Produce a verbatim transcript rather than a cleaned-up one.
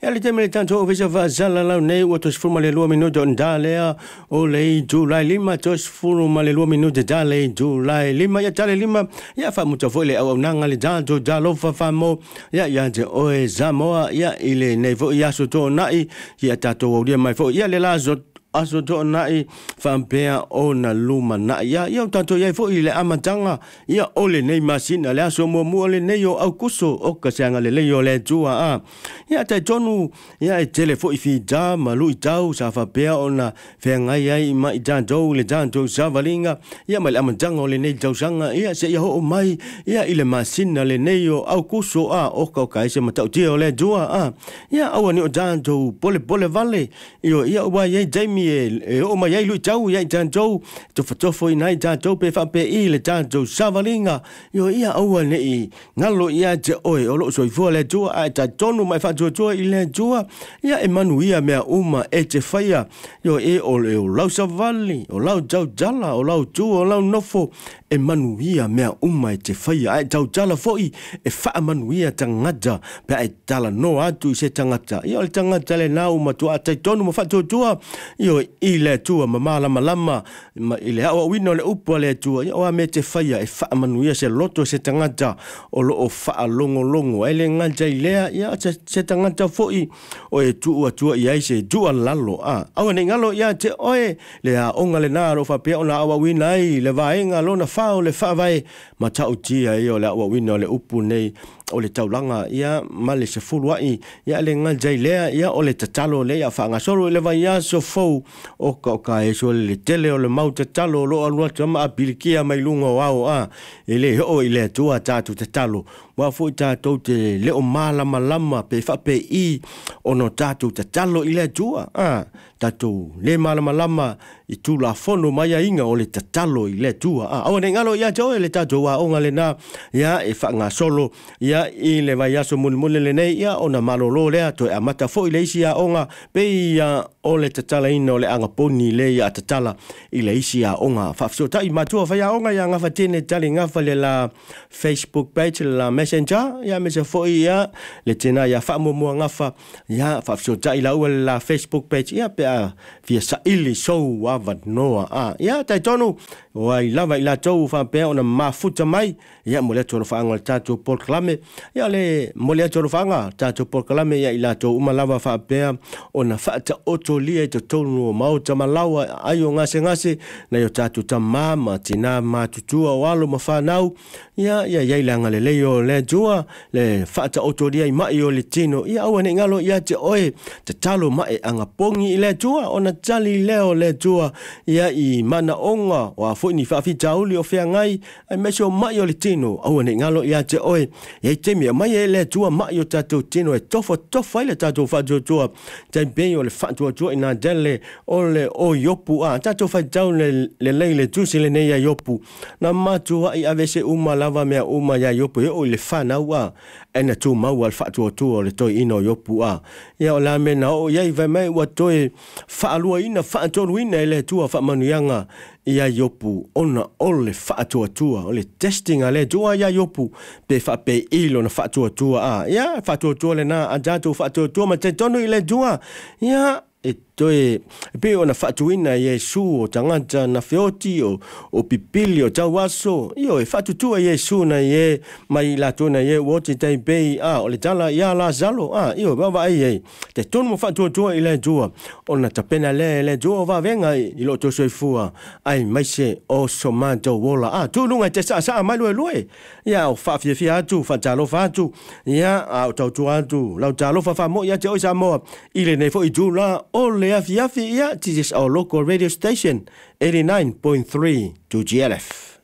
Ya le teme le tanto ofisa va zala la nei o tos fuma le lua minuto ndalea o le July lima tos fuma le lua minuto dale July lima ya tale lima ya fa muta foi le au nanga le tanto dalo fa famo ya ya je oe zamoa ya ile nei fo ya so to nai ya tato o dia mai fo ya le la zo aso to nai fampea ona luma na ya ya tanto ya fo ile amatanga ya ole nei masina le aso mo mo le nei o au kuso o ka sanga le le yo le tua a ya te tonu ya e telefo ifi da malu i tau sa fampea ona fenga ya i mai tanto le tanto sa valinga ya mai amatanga le nei tau sanga ya se ya ho mai ya ile masina le nei o au kuso a o ka ka se matau tio le tua a ya au ni o tanto pole pole vale yo ya wa ya Jamie e o mai lu tau ia tanto to fotofo ina tanto pe fa pe i le tanto savalinga yo ia o nei ngalo ia te oi o lo so fo le tu a ta tonu mai fa tu tu i le tu ia emanuia mea uma e te faia yo e o le o lau savali o lau tau jala o lau tu o lau nofo emanuia mea uma e te faia ai tau jala foi e fa emanuia tangata pe ai tala no atu se tangata ia le tangata le na uma tu a ta tonu mo fa tu tu yo ile tua mamala malama ile o wino le upo le tua o me te faia e fa manuia se loto se tangata o lo o fa longo longo ele nganja ile ya se tangata foi o e tua tua ia se tua lalo a o ne ngalo ya te oe le a onga le na ro fa pe ona o wina i le vaenga lo na fa o le fa vai ma tau tia i o le o wino le upo nei o le taulanga ia male se fulwai ia le nganja ile ia o le tatalo le ia fa ngasoro le vai ya so fo o ka ka e so le tele o le mau tatalo lo alua tama abilikia mai lunga wao a ele o ile tua tatu tatalo wa fo tatu te le o mala malama pe fa pe i ono tatu tatalo ile tua a tatu le mala malama i tu la fono mai inga o le tatalo ile tua a o ne ngalo ia jo le tatu wa o ngale na ia e fa ngasolo ia i le vai aso mun mun le nei ia ona malolo le to a mata fo ile isia onga pe ia o le tatala ino le anga poni le ia tatala i le isia onga fa so tai matua fa ia onga ia nga fa tene tali nga fa le la Facebook page la messenger ia me se fo ia le tena ia fa mo mo nga fa ia fa so tai la la Facebook page ia pe a via sa ili so wa va noa a ia tai tonu wa i lava i la tau fa pe ona mafuta mai ia mo le toro fa anga tatu por clame ia le mo le toro fa anga tatu por clame ia i la tau uma lava fa pe ona fa ta oto lia to tonu mau ta malawa ayo ngase ngase na yo tatu ta mama tina matutua walo mafanau ia ia ia langa le leo le jua le fa ta oto lia i mai o le tino ia o ne ngalo ia te oe te talo mai anga pongi i le jua ona tali leo le jua ia i mana onga wa fo ni fa fi tauli o fea ngai ai meso mai o le tino o ne ngalo ia te oe ia te mi mai le jua mai o tatu tino e tofo tofo ile tatu fa jua te be o le fa tua ina dele ole o yopu a tato fa tau le le le tusi le nei ya yopu na matu ai avese uma lava mea uma ya yopu o le fana wa ena tu mau al fa tu tu le toi ino yopu a ya la mena o ya vai mai wa toi fa alua ina fa to ina le tu fa manuanga ia yopu ona ole fa tu tu ole testing ale tu ya yopu pe fa pe ilo na fa tu tu a ya fa tu tu le na ajato fa tu tu ma te tonu ile tu ya e toe pe ona fatuina Yesu o tangata na feoti o o pipili o tawaso io e fatu tu Yesu na ye mai la tona ye woti tai pe a o le tala ya la zalo a io va va ai te tonu mo fatu tu ile jua ona tapena le le jua va venga i lo to soifua ai mai se o somanto wola a tu lunga te sa sa mai lo loe ya o fa fia fia tu fa talo fa tu ya a tau tu atu la talo fa fa mo ya te o sa mo ile ne fo i tu la ole afi afi ia, this is our local radio station, eighty-nine point three to G L F.